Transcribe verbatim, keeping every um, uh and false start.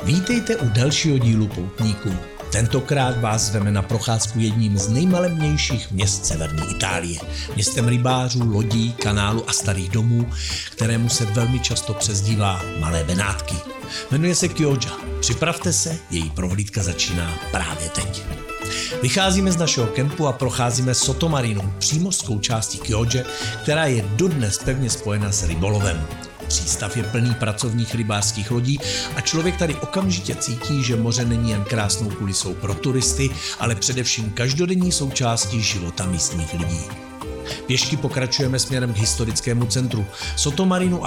Vítejte u dalšího dílu Poutníků. Tentokrát vás zveme na procházku jedním z nejmalebnějších měst severní Itálie. Městem rybářů, lodí, kanálu a starých domů, kterému se velmi často přezdívá Malé Benátky. Jmenuje se Chioggia. Připravte se, její prohlídka začíná právě teď. Vycházíme z našeho kempu a procházíme Sottomarinou, přímořskou částí Chioggie, která je dodnes pevně spojena s rybolovem. Přístav je plný pracovních rybářských lodí a člověk tady okamžitě cítí, že moře není jen krásnou kulisou pro turisty, ale především každodenní součástí života místních lidí. Pěšky pokračujeme směrem k historickému centru. Sottomarinu